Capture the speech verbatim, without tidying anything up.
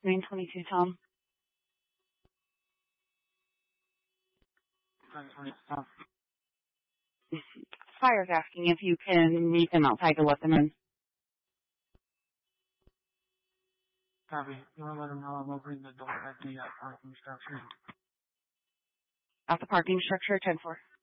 nine twenty-two, Tom. nine twenty-two, Tom. Fire's asking if you can meet them outside to let them in. Copy. You want to let them know I'm opening the door at the uh, parking structure? At the parking structure, ten four.